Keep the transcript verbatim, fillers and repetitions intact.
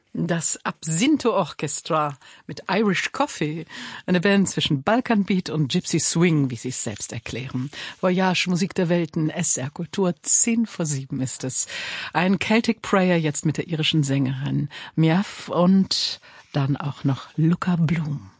Das Absinto Orchestra mit Irish Coffee, eine Band zwischen Balkan Beat und Gypsy Swing, wie sie es selbst erklären. Voyage, Musik der Welten, S R Kultur, zehn vor sieben ist es. Ein Celtic Prayer jetzt mit der irischen Sängerin Miaf und dann auch noch Luca Bloom.